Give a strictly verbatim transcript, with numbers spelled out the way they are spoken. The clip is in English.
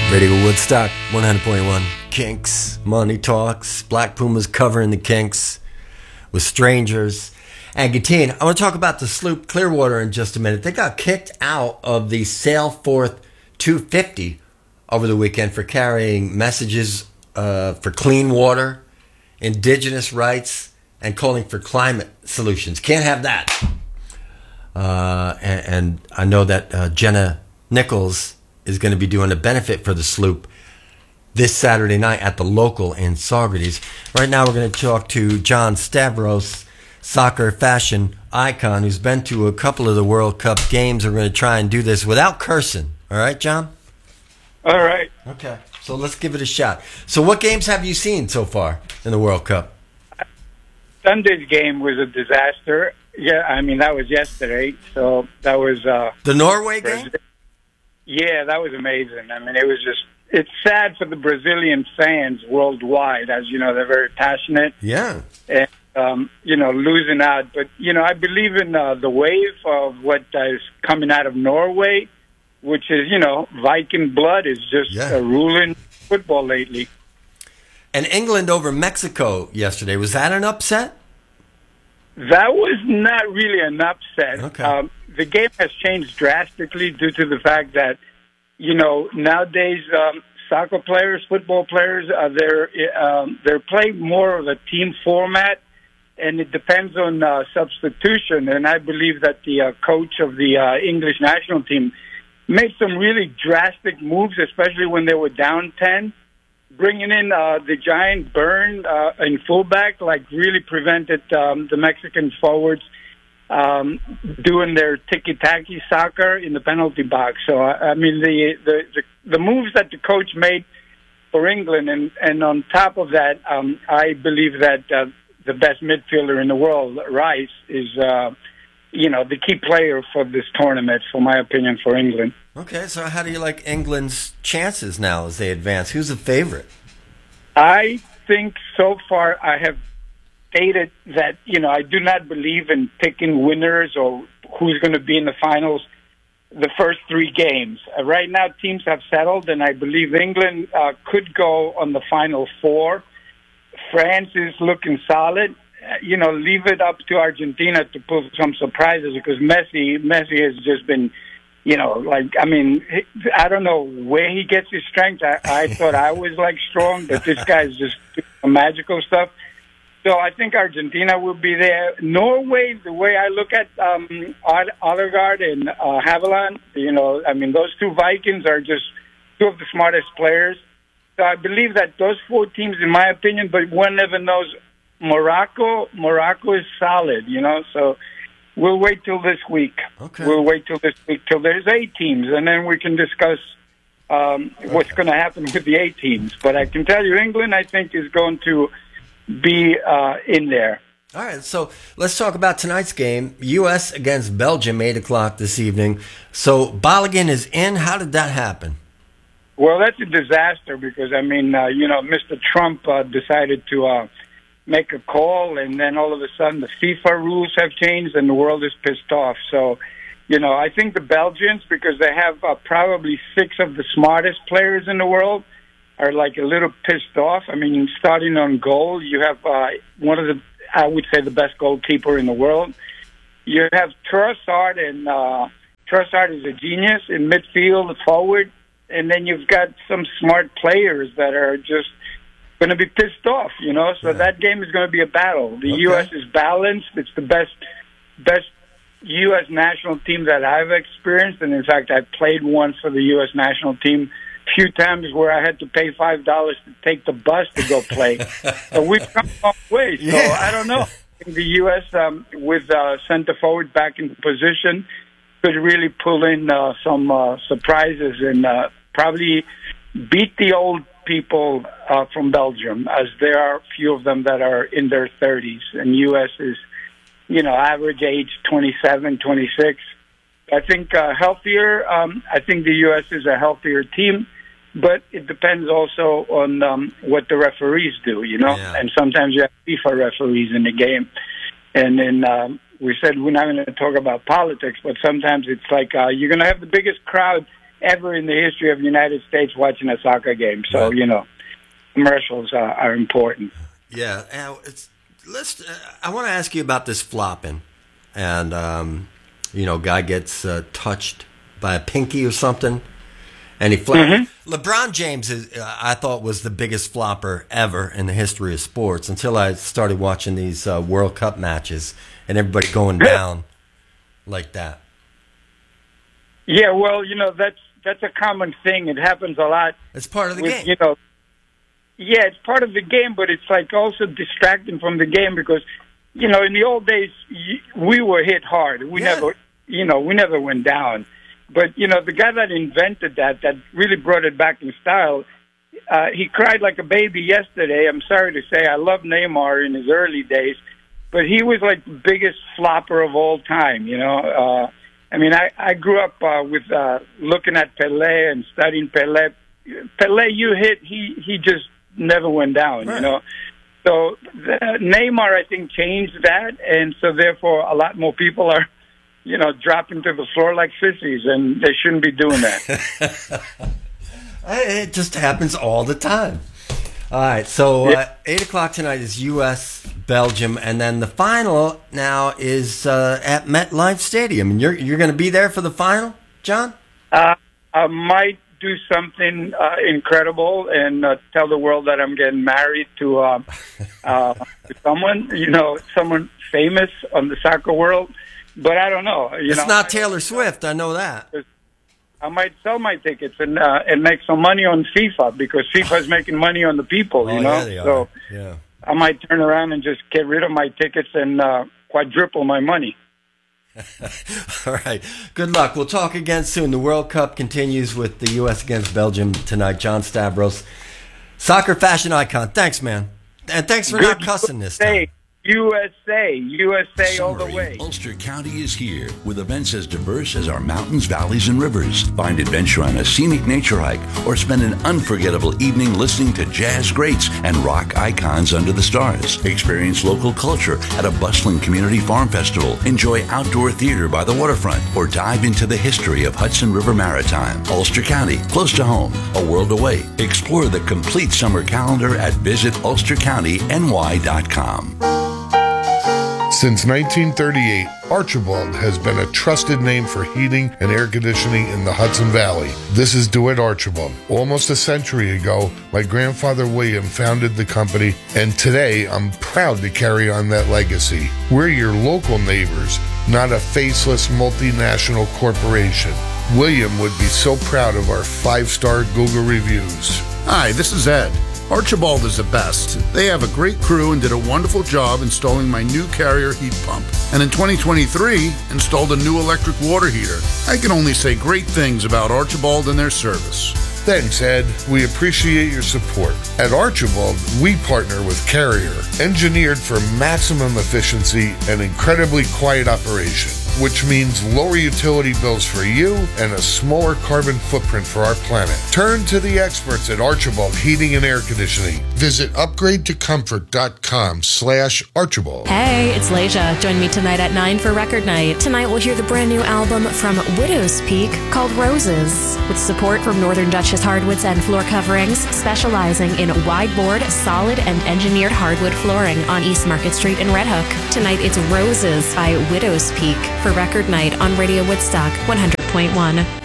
Radio Woodstock, one hundred point one. Kinks, Money Talks, Black Pumas covering the Kinks with Strangers. And Gatine, I want to talk about the sloop Clearwater in just a minute. They got kicked out of the Sailforth two fifty over the weekend for carrying messages uh, for clean water, indigenous rights, and calling for climate solutions. Can't have that. Uh, and, and I know that uh, Jenna Nichols is going to be doing a benefit for the sloop this Saturday night at the local in Saugerties. Right now we're going to talk to John Stavros, soccer fashion icon, who's been to a couple of the World Cup games. We're going to try and do this without cursing. All right, John? All right. Okay, so let's give it a shot. So what games have you seen so far in the World Cup? Sunday's game was a disaster. Yeah, I mean, that was yesterday, so that was... Uh, the Norway game? Yeah, that was amazing. I mean, it was just... It's sad for the Brazilian fans worldwide. As you know, they're very passionate. Yeah. And, um, you know, losing out. But, you know, I believe in uh, the wave of what is coming out of Norway, which is, you know, Viking blood is just yeah. uh, ruling football lately. And England over Mexico yesterday, was that an upset? That was not really an upset. Okay. Um, the game has changed drastically due to the fact that, you know, nowadays um, soccer players, football players, uh, they're um, they're playing more of a team format, and it depends on uh, substitution. And I believe that the uh, coach of the uh, English national team made some really drastic moves, especially when they were down ten. Bringing in uh, the giant Burn uh, in fullback, like, really prevented um, the Mexican forwards um, doing their tiki-taki soccer in the penalty box. So, I mean, the, the the the moves that the coach made for England, and, and on top of that, um, I believe that uh, the best midfielder in the world, Rice, is, uh, you know, the key player for this tournament, for my opinion, for England. Okay, so how do you like England's chances now as they advance? Who's the favorite? I think so far I have stated that, you know, I do not believe in picking winners or who's going to be in the finals the first three games. Uh, right now, teams have settled, and I believe England uh, could go on the final four. France is looking solid. Uh, you know, leave it up to Argentina to pull some surprises, because Messi, Messi has just been... You know, like, I mean, I don't know where he gets his strength. I, I thought I was, like, strong, but this guy's just doing magical stuff. So I think Argentina will be there. Norway, the way I look at um, Odegaard and uh, Haviland, you know, I mean, those two Vikings are just two of the smartest players. So I believe that those four teams, in my opinion, but one never knows. Morocco, Morocco is solid, you know, so... We'll wait till this week. Okay. We'll wait till this week till there's eight teams, and then we can discuss um, okay. what's going to happen with the eight teams. But I can tell you, England, I think, is going to be uh, in there. All right, so let's talk about tonight's game. U S against Belgium, eight o'clock this evening. So Balogun is in. How did that happen? Well, that's a disaster because, I mean, uh, you know, Mister Trump uh, decided to... Uh, make a call, and then all of a sudden the FIFA rules have changed and the world is pissed off. So, you know, I think the Belgians, because they have uh, probably six of the smartest players in the world, are like a little pissed off. I mean, starting on goal, you have uh, one of the, I would say, the best goalkeeper in the world. You have Trossard, and uh, Trossard is a genius in midfield, forward, and then you've got some smart players that are just going to be pissed off, you know. So yeah. That game is going to be a battle. The okay. U S is balanced. It's the best, best U S national team that I've experienced, and in fact, I played once for the U S national team a few times where I had to pay five dollars to take the bus to go play. So we've come a long way. So yeah. I don't know. The U S um, with uh, center forward back in position could really pull in uh, some uh, surprises and uh, probably beat the old people uh, from Belgium, as there are a few of them that are in their thirties, and U S is, you know, average age twenty-seven, twenty-six. I think uh, healthier. Um, I think the U S is a healthier team, but it depends also on um, what the referees do, you know. Yeah. And sometimes you have FIFA referees in the game, and then um, we said we're not going to talk about politics, but sometimes it's like uh, you're going to have the biggest crowd ever in the history of the United States watching a soccer game. So, Right. you know, commercials are, are important. Yeah, and it's, let's. Uh, I want to ask you about this flopping, and um, you know, guy gets uh, touched by a pinky or something, and he flops. Mm-hmm. LeBron James, is, uh, I thought, was the biggest flopper ever in the history of sports until I started watching these uh, World Cup matches and everybody going down like that. Yeah, well, you know, that's that's a common thing. It happens a lot. It's part of the with, game. You know, yeah, it's part of the game, but it's like also distracting from the game because, you know, in the old days, y- we were hit hard. We Yeah. never, you know, we never went down. But, you know, the guy that invented that, that really brought it back in style, uh, he cried like a baby yesterday. I'm sorry to say, I love Neymar in his early days, but he was like the biggest flopper of all time, you know. Uh, I mean, I, I grew up uh, with uh, looking at Pelé and studying Pelé. Pelé, you hit, he, he just never went down, Right. you know. So the, Neymar, I think, changed that, and so therefore a lot more people are, you know, dropping to the floor like sissies, and they shouldn't be doing that. It just happens all the time. All right, so uh, Yeah. eight o'clock tonight is U S Belgium, and then the final now is uh, at MetLife Stadium. And you're you're going to be there for the final, John? Uh, I might do something uh, incredible and uh, tell the world that I'm getting married to, uh, uh, to someone, you know, someone famous on the soccer world. But I don't know. You It's know, not I- Taylor Swift. I know that. I might sell my tickets and uh, and make some money on FIFA because FIFA is making money on the people, you Oh, know. yeah, they are. So Yeah. I might turn around and just get rid of my tickets and uh, quadruple my money. All right. Good luck. We'll talk again soon. The World Cup continues with the U S against Belgium tonight. John Stavros, soccer fashion icon. Thanks, man. And thanks for not cussing this time. U S A, U S A all the Summer in way. Ulster County is here with events as diverse as our mountains, valleys, and rivers. Find adventure on a scenic nature hike or spend an unforgettable evening listening to jazz greats and rock icons under the stars. Experience local culture at a bustling community farm festival. Enjoy outdoor theater by the waterfront or dive into the history of Hudson River Maritime. Ulster County, close to home, a world away. Explore the complete summer calendar at visit ulster county n y dot com. Since nineteen thirty-eight, Archibald has been a trusted name for heating and air conditioning in the Hudson Valley. This is DeWitt Archibald. Almost a century ago, my grandfather William founded the company, and today I'm proud to carry on that legacy. We're your local neighbors, not a faceless multinational corporation. William would be so proud of our five-star Google reviews. Hi, this is Ed. Archibald is the best. They have a great crew and did a wonderful job installing my new Carrier heat pump. And in twenty twenty-three, installed a new electric water heater. I can only say great things about Archibald and their service. Thanks, Ed. We appreciate your support. At Archibald, we partner with Carrier, engineered for maximum efficiency and incredibly quiet operation, which means lower utility bills for you and a smaller carbon footprint for our planet. Turn to the experts at Archibald Heating and Air Conditioning. Visit upgradetocomfort.com slash Archibald. Hey, it's Leisha. Join me tonight at nine for Record Night. Tonight we'll hear the brand new album from Widow's Peak called Roses, with support from Northern Duchess Hardwoods and Floor Coverings, specializing in wide-board, solid, and engineered hardwood flooring on East Market Street in Red Hook. Tonight it's Roses by Widow's Peak for Record Night on Radio Woodstock one hundred point one.